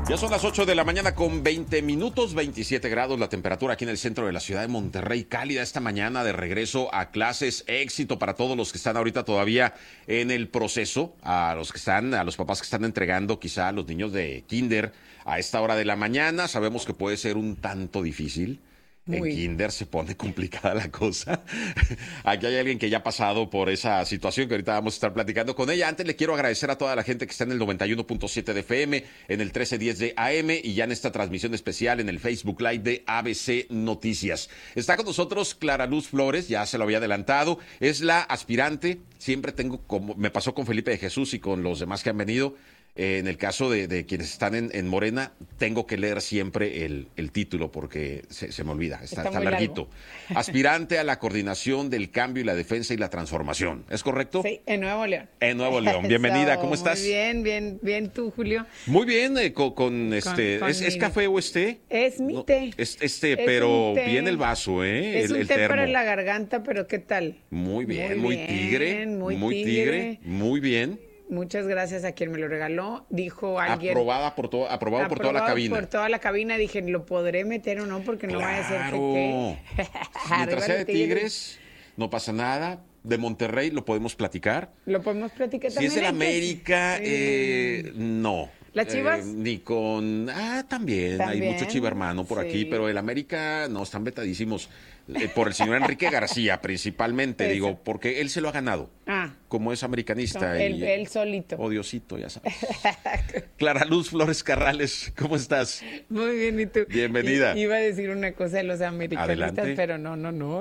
Ya son las 8 de la mañana con 20 minutos, 27 grados la temperatura aquí en el centro de la ciudad de Monterrey. Cálida esta mañana de regreso a clases. Éxito para todos los que están ahorita todavía en el proceso, a los papás que están entregando quizá a los niños de kinder a esta hora de la mañana. Sabemos que puede ser un tanto difícil. En kinder se pone complicada la cosa. Aquí hay alguien que ya ha pasado por esa situación que ahorita vamos a estar platicando con ella. Antes le quiero agradecer a toda la gente que está en el 91.7 de FM, en el 1310 de AM y ya en esta transmisión especial en el Facebook Live de ABC Noticias. Está con nosotros Clara Luz Flores, ya se lo había adelantado. Es la aspirante, siempre tengo, como me pasó con Felipe de Jesús y con los demás que han venido. En el caso de quienes están en Morena, tengo que leer siempre el título porque se me olvida, está larguito. Aspirante a la coordinación del cambio y la defensa y la transformación, ¿es correcto? Sí, en Nuevo León. En Nuevo León, bienvenida, ¿cómo estás? Muy bien, ¿tú, Julio? Muy bien, ¿es café o té? Es mi té. Es té, pero bien el vaso, ¿eh? Es un té termo. Para la garganta, pero ¿qué tal? Muy bien, muy tigre, muy bien. Muchas gracias a quien me lo regaló. Dijo alguien... Aprobado por toda la cabina. Por toda la cabina. Dije, ¿lo podré meter o no? Porque no vaya a ser que... Mientras sea de Tigres, no pasa nada. De Monterrey lo podemos platicar. Lo podemos platicar también. Si es el América, no. ¿Las Chivas? Ni con... ¿También? Hay mucho chiva hermano por aquí, pero el América no, están vetadísimos. Por el señor Enrique García, principalmente, digo, porque él se lo ha ganado. Como es americanista. Él solito. Odiosito, ya sabes. Clara Luz Flores Carrales, ¿cómo estás? Muy bien, ¿y tú? Bienvenida. Iba a decir una cosa de los americanistas, adelante. pero no.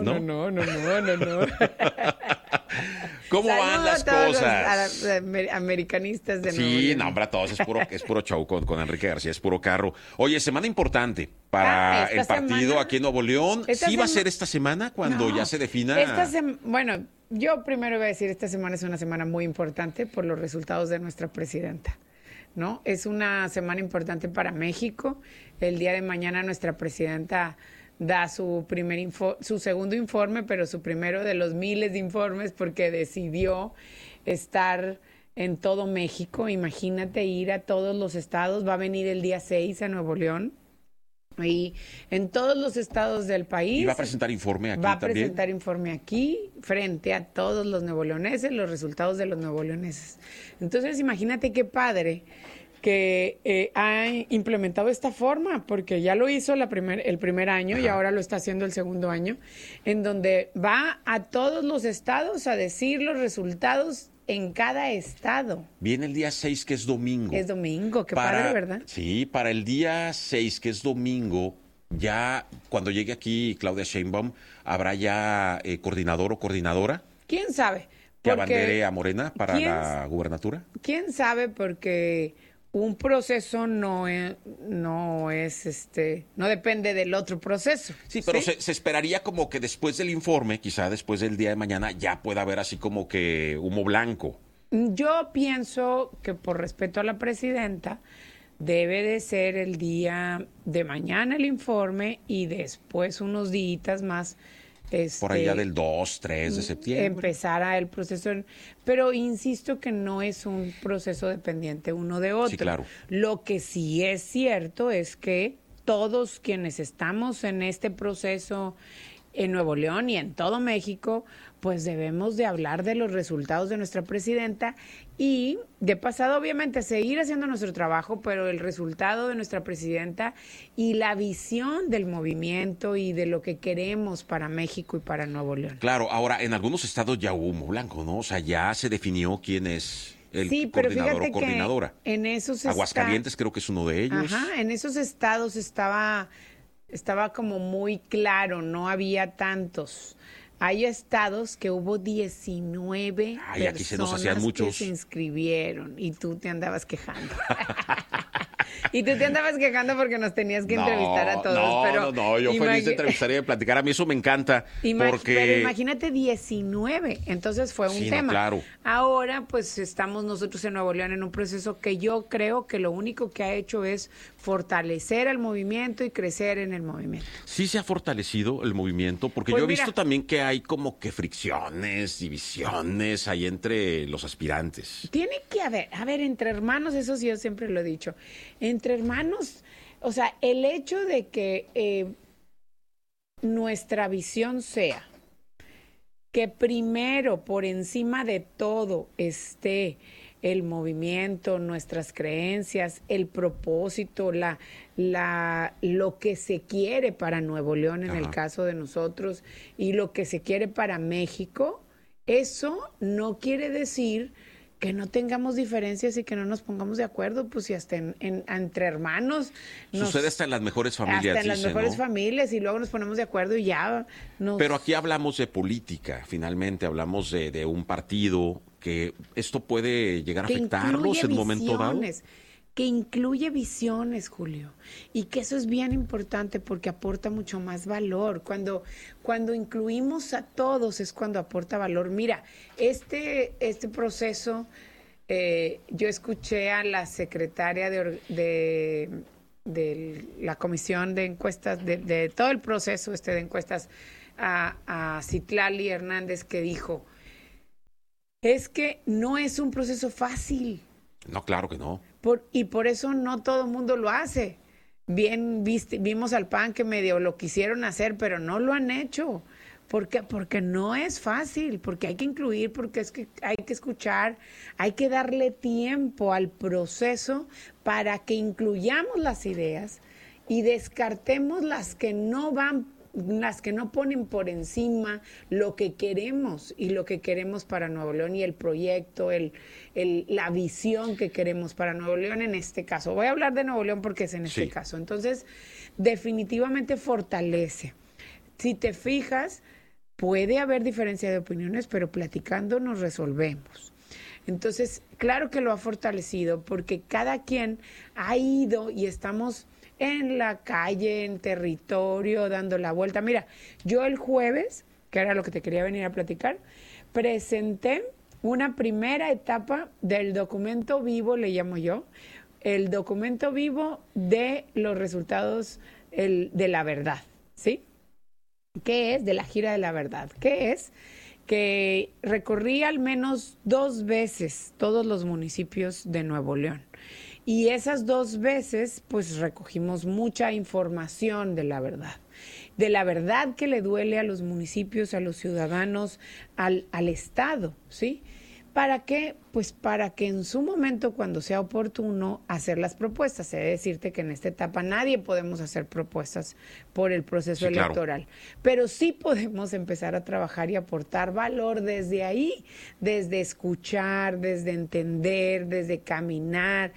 ¿Cómo van las cosas? A los americanistas de Nuevo Sí, León. no, hombre, a todos es puro show con Enrique García, es puro carro. Oye, semana importante para el partido aquí en Nuevo León. ¿Sí va a ser esta semana cuando ya se defina? Bueno, yo primero voy a decir, esta semana es una semana muy importante por los resultados de nuestra presidenta, ¿no? Es una semana importante para México. El día de mañana nuestra presidenta da su segundo informe, pero su primero de los miles de informes porque decidió estar en todo México. Imagínate ir a todos los estados. Va a venir el día 6 a Nuevo León. Y en todos los estados del país. ¿Y va a presentar informe aquí también? Va a presentar informe aquí, frente a todos los nuevoleoneses, los resultados de los nuevoleoneses. Entonces, imagínate qué padre que ha implementado esta forma, porque ya lo hizo el primer año. Ajá. Y ahora lo está haciendo el segundo año, en donde va a todos los estados a decir los resultados en cada estado. Viene el día 6, que es domingo. Es domingo, qué padre, ¿verdad? Sí, para el día 6, que es domingo, ya cuando llegue aquí Claudia Sheinbaum, ¿habrá ya coordinador o coordinadora? ¿Quién sabe? ¿Que abandere a Morena para la gubernatura? ¿Quién sabe? Porque un proceso no depende del otro proceso. Sí, pero ¿sí? Se esperaría como que después del informe, quizá después del día de mañana, ya pueda haber así como que humo blanco. Yo pienso que por respeto a la presidenta debe de ser el día de mañana el informe y después unos días más. Por allá del 2, 3 de septiembre. Empezará el proceso. Pero insisto que no es un proceso dependiente uno de otro. Sí, claro. Lo que sí es cierto es que todos quienes estamos en este proceso en Nuevo León y en todo México, pues debemos de hablar de los resultados de nuestra presidenta y de pasado obviamente seguir haciendo nuestro trabajo, pero el resultado de nuestra presidenta y la visión del movimiento y de lo que queremos para México y para Nuevo León. Claro, ahora en algunos estados ya hubo humo blanco, ¿no? O sea, ya se definió quién es el coordinador o coordinadora. En esos Aguascalientes creo que es uno de ellos. Ajá, en esos estados estaba como muy claro, no había tantos. Hay estados que hubo 19 aquí se nos hacían muchos que se inscribieron y tú te andabas quejando. Y tú te andabas quejando porque nos tenías que entrevistar a todos. No, yo feliz de entrevistar y de platicar. A mí eso me encanta. Pero imagínate 19, entonces fue un tema. No, claro. Ahora pues estamos nosotros en Nuevo León en un proceso que yo creo que lo único que ha hecho es fortalecer al movimiento y crecer en el movimiento. Sí se ha fortalecido el movimiento, porque pues yo he visto también que hay como que fricciones, divisiones ahí entre los aspirantes. Tiene que haber, entre hermanos, eso sí yo siempre lo he dicho. entre hermanos, o sea, el hecho de que nuestra visión sea que primero, por encima de todo, esté el movimiento, nuestras creencias, el propósito, lo que se quiere para Nuevo León en el caso de nosotros y lo que se quiere para México, eso no quiere decir que no tengamos diferencias y que no nos pongamos de acuerdo, pues si hasta entre hermanos. Sucede hasta en las mejores familias. Hasta en las mejores familias y luego nos ponemos de acuerdo y ya. Pero aquí hablamos de política, finalmente hablamos de un partido que esto puede llegar a afectarlos en un momento dado. Que incluye visiones, Julio, y que eso es bien importante porque aporta mucho más valor. Cuando incluimos a todos es cuando aporta valor. Mira, este proceso, yo escuché a la secretaria de la comisión de encuestas, de todo el proceso de encuestas, a Citlali Hernández, que dijo, es que no es un proceso fácil. No, claro que no. Y por eso no todo el mundo lo hace. Vimos al PAN que medio lo quisieron hacer, pero no lo han hecho. ¿Por qué? Porque no es fácil, porque hay que incluir, porque es que hay que escuchar, hay que darle tiempo al proceso para que incluyamos las ideas y descartemos las que no ponen por encima lo que queremos y lo que queremos para Nuevo León y el proyecto, la visión que queremos para Nuevo León en este caso. Voy a hablar de Nuevo León porque es en este caso. Entonces, definitivamente fortalece. Si te fijas, puede haber diferencia de opiniones, pero platicando nos resolvemos. Entonces, claro que lo ha fortalecido porque cada quien ha ido y estamos en la calle, en territorio, dando la vuelta. Mira, yo el jueves, que era lo que te quería venir a platicar, presenté una primera etapa del documento vivo, le llamo yo, el documento vivo de los resultados de la verdad, ¿sí? ¿Qué es? De la gira de la verdad. ¿Qué es? Que recorrí al menos 2 veces todos los municipios de Nuevo León. Y esas 2 veces, pues recogimos mucha información de la verdad que le duele a los municipios, a los ciudadanos, al Estado, ¿sí? ¿Para qué? Pues para que en su momento, cuando sea oportuno, hacer las propuestas. He de decirte que en esta etapa nadie podemos hacer propuestas por el proceso electoral, claro. Pero sí podemos empezar a trabajar y aportar valor desde ahí, desde escuchar, desde entender, desde caminar,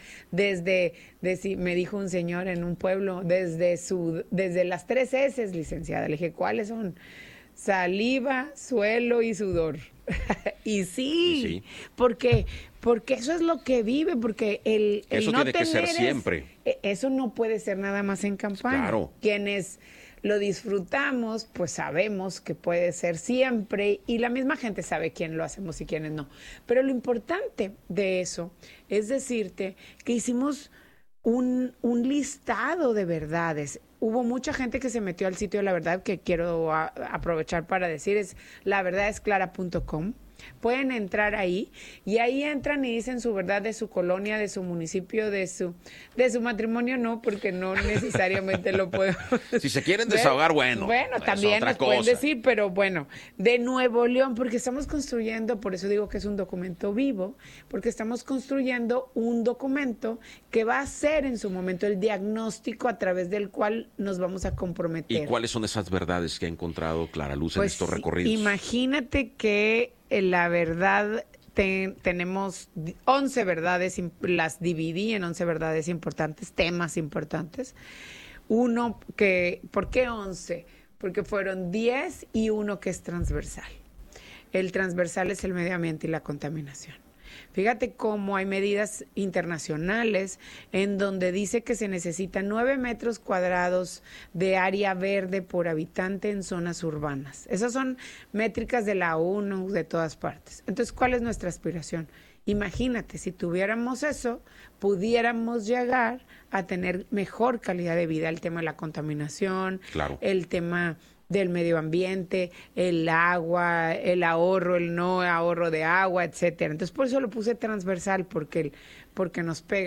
me dijo un señor en un pueblo, desde las 3 S, licenciada. Le dije, ¿cuáles son? Saliva, suelo y sudor. Y sí, porque eso es lo que vive, porque el eso no tiene que ser siempre. Eso no puede ser nada más en campaña. Claro. Quienes lo disfrutamos, pues sabemos que puede ser siempre y la misma gente sabe quién lo hacemos y quiénes no. Pero lo importante de eso es decirte que hicimos un listado de verdades. Hubo mucha gente que se metió al sitio de La Verdad, que quiero aprovechar para decir, es laverdadesclara.com. Pueden entrar ahí y ahí entran y dicen su verdad de su colonia, de su municipio, de su matrimonio, no, porque no necesariamente lo puedo. Si se quieren desahogar, bueno, también nos pueden decir, pero bueno, de Nuevo León, porque estamos construyendo, por eso digo que es un documento vivo, porque estamos construyendo un documento que va a ser en su momento el diagnóstico a través del cual nos vamos a comprometer. ¿Y cuáles son esas verdades que ha encontrado Clara Luz en estos recorridos? Imagínate que la verdad, tenemos 11 verdades, las dividí en 11 verdades importantes, temas importantes. ¿Por qué 11? Porque fueron 10 y uno que es transversal. El transversal es el medio ambiente y la contaminación. Fíjate cómo hay medidas internacionales en donde dice que se necesitan 9 metros cuadrados de área verde por habitante en zonas urbanas. Esas son métricas de la ONU, de todas partes. Entonces, ¿cuál es nuestra aspiración? Imagínate, si tuviéramos eso, pudiéramos llegar a tener mejor calidad de vida. El tema de la contaminación, claro. El tema del medio ambiente, el agua, el ahorro, el no ahorro de agua, etcétera. Entonces, por eso lo puse transversal, porque nos pega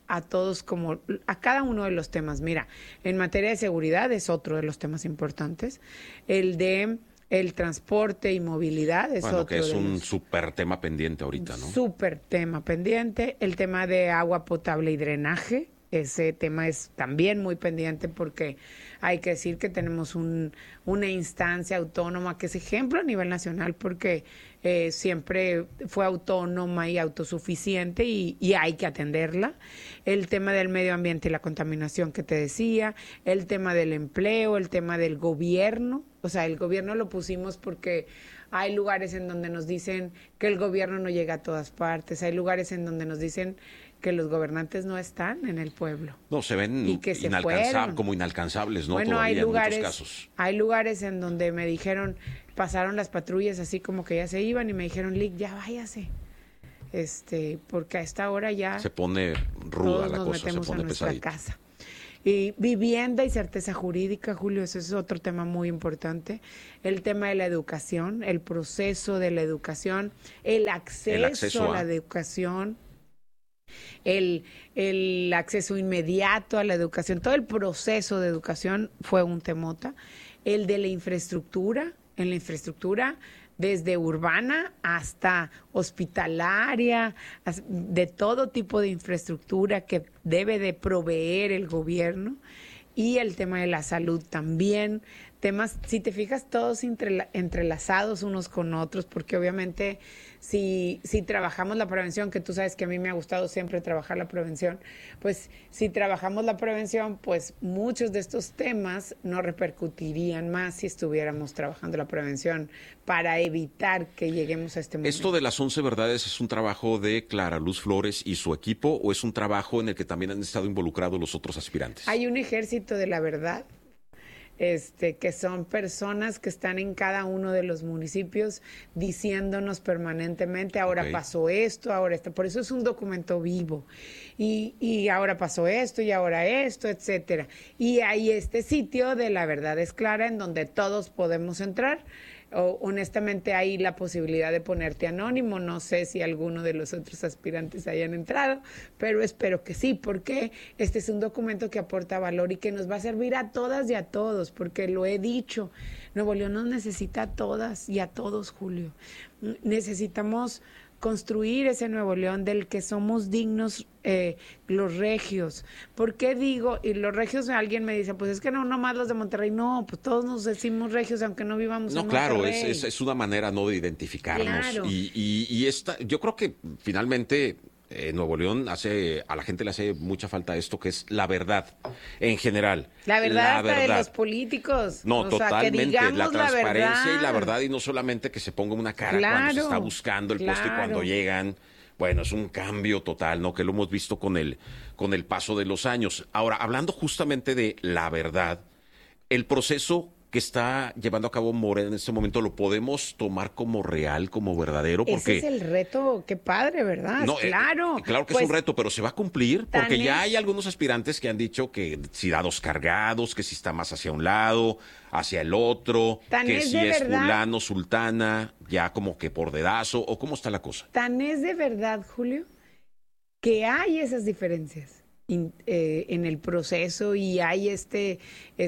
a todos como a cada uno de los temas. Mira, en materia de seguridad es otro de los temas importantes. El de el transporte y movilidad es Bueno, otro. que es de un los súper tema pendiente ahorita, ¿no? súper tema pendiente. El tema de agua potable y drenaje. Ese tema es también muy pendiente porque hay que decir que tenemos una instancia autónoma que es ejemplo a nivel nacional porque siempre fue autónoma y autosuficiente y hay que atenderla. El tema del medio ambiente y la contaminación que te decía, el tema del empleo, el tema del gobierno. O sea, el gobierno lo pusimos porque hay lugares en donde nos dicen que el gobierno no llega a todas partes, hay lugares en donde nos dicen que los gobernantes no están en el pueblo. No, se ven y que se fueron. como inalcanzables, ¿no? Bueno, Todavía en muchos casos. hay lugares en donde me dijeron, pasaron las patrullas así como que ya se iban y me dijeron, Lick, ya váyase. Porque a esta hora ya se pone ruda todos la nos cosa, se metemos pone a nuestra pesadita. casa. Y vivienda y certeza jurídica, Julio, ese es otro tema muy importante. El tema de la educación, el proceso de la educación, el acceso a la educación, el acceso inmediato a la educación, todo el proceso de educación fue un temota. El de la infraestructura, en la infraestructura desde urbana hasta hospitalaria, de todo tipo de infraestructura que debe de proveer el gobierno. Y el tema de la salud también, temas, si te fijas, todos entrelazados unos con otros, porque obviamente si trabajamos la prevención, que tú sabes que a mí me ha gustado siempre trabajar la prevención, pues si trabajamos la prevención, pues muchos de estos temas no repercutirían más si estuviéramos trabajando la prevención para evitar que lleguemos a este momento. ¿Esto de las 11 verdades es un trabajo de Clara Luz Flores y su equipo o es un trabajo en el que también han estado involucrados los otros aspirantes? Hay un ejército de la verdad, que son personas que están en cada uno de los municipios diciéndonos permanentemente, ahora pasó esto, ahora esto. Por eso es un documento vivo. Y ahora pasó esto, y ahora esto, etcétera. Y hay este sitio de La Verdad es Clara en donde todos podemos entrar. Honestamente hay la posibilidad de ponerte anónimo, no sé si alguno de los otros aspirantes hayan entrado, pero espero que sí, porque este es un documento que aporta valor y que nos va a servir a todas y a todos, porque lo he dicho, Nuevo León nos necesita a todas y a todos, Julio. Necesitamos construir ese Nuevo León del que somos dignos los regios. ¿Por qué digo? Y los regios, alguien me dice, pues es que no nomás los de Monterrey. No, pues todos nos decimos regios aunque no vivamos en Monterrey. No, claro, es una manera no de identificarnos. Claro. Y yo creo que finalmente Nuevo León a la gente le hace mucha falta esto que es la verdad en general. La verdad hasta de los políticos. No, totalmente. Que digamos la transparencia verdad. Y la verdad y no solamente que se ponga una cara cuando se está buscando el puesto y cuando llegan. Bueno, es un cambio total, ¿no? Que lo hemos visto con el paso de los años. Ahora, hablando justamente de la verdad, el proceso que está llevando a cabo Morena en este momento, ¿lo podemos tomar como real, como verdadero? Porque ese es el reto, qué padre, ¿verdad? No, claro. Claro que es un reto, pero ¿se va a cumplir? Porque ya hay algunos aspirantes que han dicho que si dados cargados, que si está más hacia un lado, hacia el otro, que si es fulano, sultana, ya como que por dedazo, o cómo está la cosa. Tan es de verdad, Julio, que hay esas diferencias en el proceso y hay este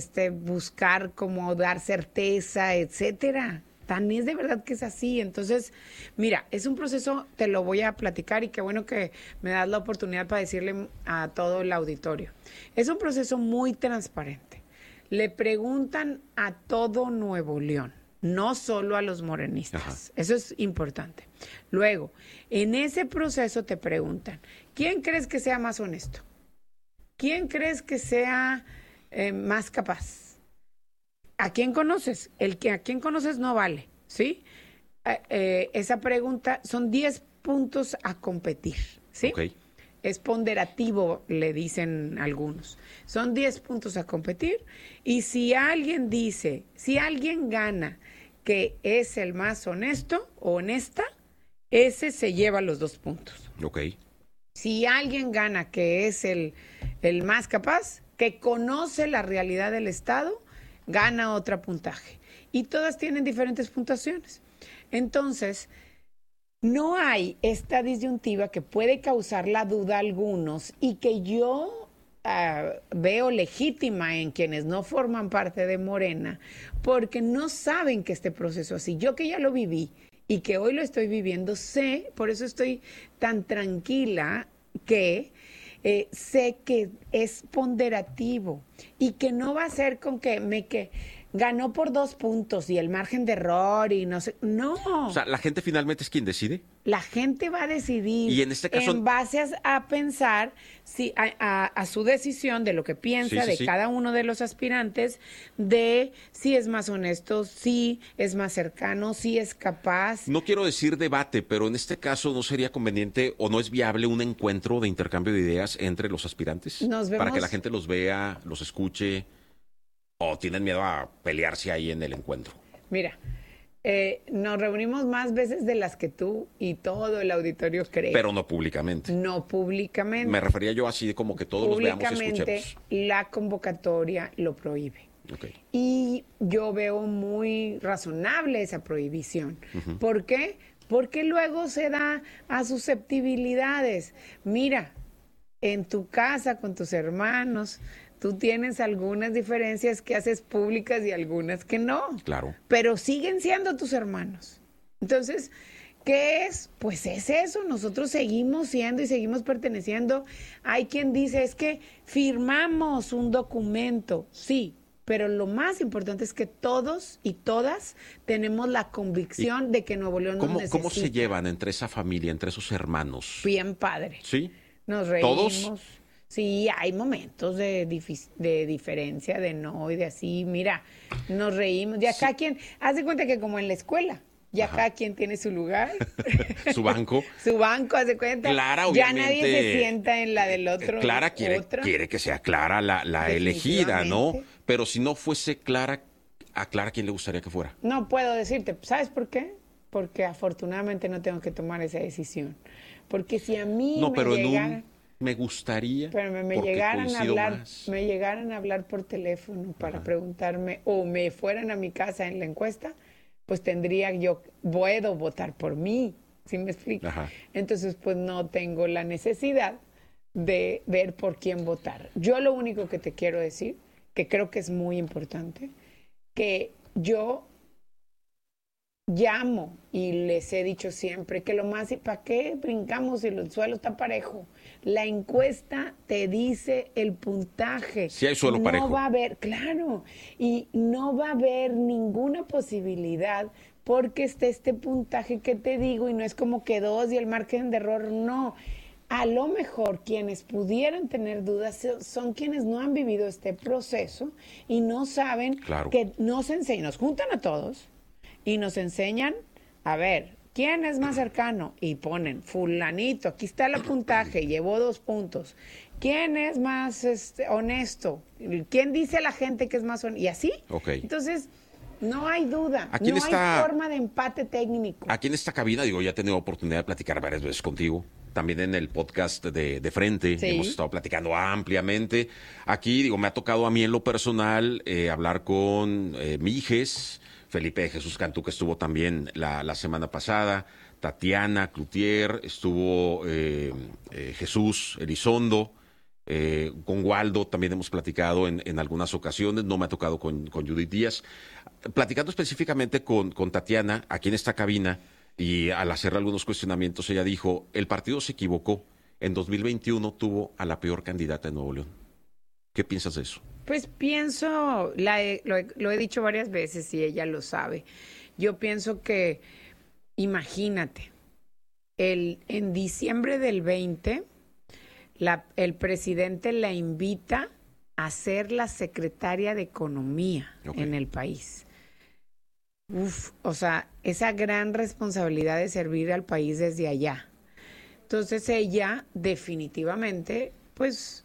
buscar como dar certeza, etcétera. Tan es de verdad que es así. Entonces, mira, es un proceso, te lo voy a platicar y qué bueno que me das la oportunidad para decirle a todo el auditorio. Es un proceso muy transparente. Le preguntan a todo Nuevo León, no solo a los morenistas. Ajá. Eso es importante. Luego, en ese proceso te preguntan, ¿quién crees que sea más honesto? ¿Quién crees que sea más capaz? ¿A quién conoces? A quién conoces no vale, ¿sí? Esa pregunta son 10 puntos a competir, ¿sí? Okay. Es ponderativo, le dicen algunos. Son 10 puntos a competir y si alguien gana que es el más honesto o honesta, ese se lleva los 2 puntos. Okay. Si alguien gana que es el más capaz, que conoce la realidad del Estado, gana otro puntaje. Y todas tienen diferentes puntuaciones. Entonces, no hay esta disyuntiva que puede causar la duda a algunos y que yo veo legítima en quienes no forman parte de Morena, porque no saben que este proceso así, yo que ya lo viví y que hoy lo estoy viviendo, sé, por eso estoy tan tranquila que sé que es ponderativo y que no va a ser con que ganó por 2 puntos y el margen de error y no sé, no. O sea, ¿la gente finalmente es quien decide? La gente va a decidir Y en este caso, en base a pensar si a su decisión de lo que piensa de cada uno de los aspirantes, de si es más honesto, si es más cercano, si es capaz. No quiero decir debate, pero en este caso no sería conveniente o no es viable un encuentro de intercambio de ideas entre los aspirantes para que la gente los vea, los escuche, o tienen miedo a pelearse ahí en el encuentro. Mira, nos reunimos más veces de las que tú y todo el auditorio cree. Pero no públicamente. No públicamente. Me refería yo así como que todos los veamos y escuchemos. La convocatoria lo prohíbe. Okay. Y yo veo muy razonable esa prohibición. ¿Por qué? Porque luego se da a susceptibilidades. Mira, en tu casa con tus hermanos, tú tienes algunas diferencias que haces públicas y algunas que no. Claro. Pero siguen siendo tus hermanos. Entonces, ¿qué es? Pues es eso. Nosotros seguimos siendo y seguimos perteneciendo. Hay quien dice, es que firmamos un documento. Sí, pero lo más importante es que todos y todas tenemos la convicción de que Nuevo León nos necesita. ¿Cómo se llevan entre esa familia, entre esos hermanos? Bien padre. ¿Sí? Nos reímos. ¿Todos? Sí, hay momentos de diferencia, de no y de así. Mira, nos reímos. Ya cada quien, haz de cuenta que como en la escuela, ya cada quien tiene su lugar. Su banco. Su banco, haz de cuenta. Clara, ya obviamente. nadie se sienta en la del otro. Clara quiere que sea Clara la elegida, ¿no? Pero si no fuese Clara, ¿a Clara quién le gustaría que fuera? No puedo decirte. ¿Sabes por qué? Porque afortunadamente no tengo que tomar esa decisión. Porque si a mí me gustaría, pero me llegaran a hablar por teléfono para preguntarme o me fueran a mi casa en la encuesta, pues puedo votar por mí, ¿sí me explico? Entonces, pues no tengo la necesidad de ver por quién votar. Yo lo único que te quiero decir, que creo que es muy importante, que yo llamo y les he dicho siempre que lo más, ¿para qué brincamos si el suelo está parejo? La encuesta te dice el puntaje. Si hay suelo parejo. No va a haber, claro, y no va a haber ninguna posibilidad porque esté este puntaje que te digo y no es como que 2 y el margen de error, no. A lo mejor quienes pudieran tener dudas son quienes no han vivido este proceso y no saben que nos juntan a todos y nos enseñan, a ver, ¿quién es más cercano? Y ponen, fulanito, aquí está el puntaje, llevó 2 puntos. ¿Quién es más honesto? ¿Quién dice a la gente que es más honesto? Y así. Entonces, no hay duda, hay forma de empate técnico. Aquí en esta cabina, ya he tenido oportunidad de platicar varias veces contigo. También en el podcast de Frente hemos estado platicando ampliamente. Aquí, me ha tocado a mí en lo personal hablar con Mijes, Felipe Jesús Cantú, que estuvo también la semana pasada, Tatiana Cloutier, estuvo Jesús Elizondo, con Waldo también hemos platicado en algunas ocasiones, no me ha tocado con Judith Díaz. Platicando específicamente con Tatiana, aquí en esta cabina, y al hacer algunos cuestionamientos, ella dijo, el partido se equivocó, en 2021 tuvo a la peor candidata de Nuevo León. ¿Qué piensas de eso? Pues pienso, lo he dicho varias veces y ella lo sabe. Yo pienso que, imagínate, en diciembre del 20, el presidente la invita a ser la secretaria de Economía en el país. O sea, esa gran responsabilidad de servir al país desde allá. Entonces ella definitivamente, pues,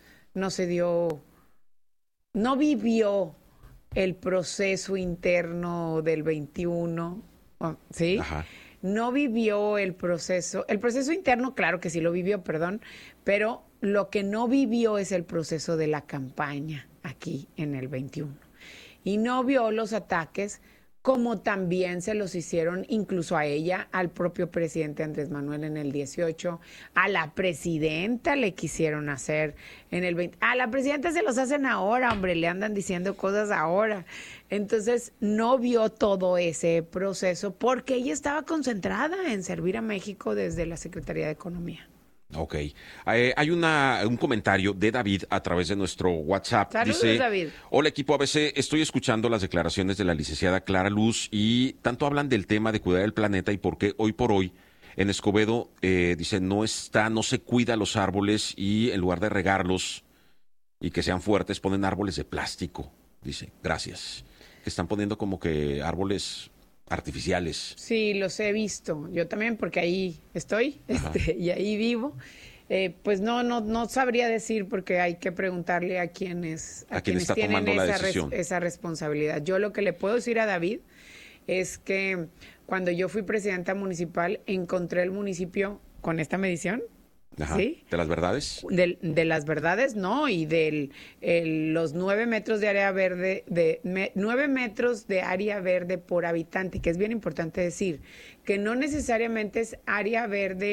no vivió el proceso interno del 21, ¿sí? No vivió el proceso interno, claro que sí lo vivió, pero lo que no vivió es el proceso de la campaña aquí en el 21. Y no vio los ataques como también se los hicieron incluso a ella, al propio presidente Andrés Manuel en el 18, a la presidenta le quisieron hacer en el 20, a la presidenta se los hacen ahora, hombre, le andan diciendo cosas ahora. Entonces no vio todo ese proceso porque ella estaba concentrada en servir a México desde la Secretaría de Economía. Ok. Hay un comentario de David a través de nuestro WhatsApp. Saludos, dice, David. Hola equipo ABC, estoy escuchando las declaraciones de la licenciada Clara Luz y tanto hablan del tema de cuidar el planeta y por qué hoy por hoy en Escobedo, dice, no se cuida los árboles y en lugar de regarlos y que sean fuertes, ponen árboles de plástico. Dice, gracias. Están poniendo como que árboles artificiales. Sí, los he visto. Yo también, porque ahí estoy, y ahí vivo. Pues no sabría decir porque hay que preguntarle a quienes está tienen tomando la decisión. Esa responsabilidad. Yo lo que le puedo decir a David es que cuando yo fui presidenta municipal encontré el municipio con esta medición. Ajá. ¿Sí? ¿De las verdades? De las verdades, no, y de los 9 metros de área verde, 9 metros de área verde por habitante, que es bien importante decir, que no necesariamente es área verde